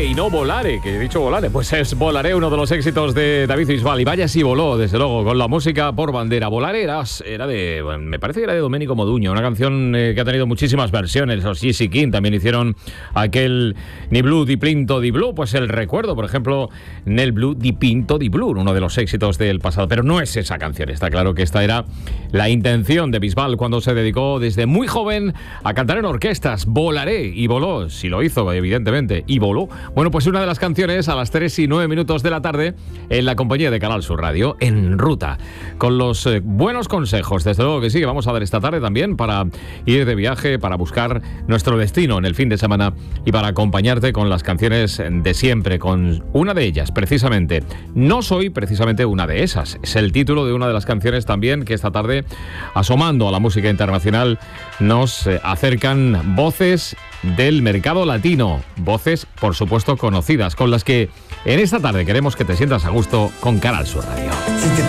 y no Volare, que he dicho Volare, pues es Volaré, uno de los éxitos de David Bisbal. Y vaya si voló, desde luego, con la música por bandera. Volare era de, bueno, me parece que era de Domenico Modugno, una canción que ha tenido muchísimas versiones. Los Gypsy King también hicieron aquel Ni Blu di Pinto di Blu, pues el recuerdo, por ejemplo, Nel Blu di Pinto di Blu, uno de los éxitos del pasado. Pero no es esa canción, está claro que esta era la intención de Bisbal cuando se dedicó desde muy joven a cantar en orquestas. Volaré, y voló, si lo hizo, evidentemente, y voló. Bueno, pues una de las canciones a las 3:09 de la tarde en la compañía de Canal Sur Radio, En Ruta, con los buenos consejos, desde luego que sí, que vamos a dar esta tarde también para ir de viaje, para buscar nuestro destino en el fin de semana y para acompañarte con las canciones de siempre, con una de ellas, precisamente. No soy precisamente una de esas, es el título de una de las canciones también que esta tarde, asomando a la música internacional, nos acercan voces del mercado latino, voces por supuesto conocidas, con las que en esta tarde queremos que te sientas a gusto con Canal Sur Radio.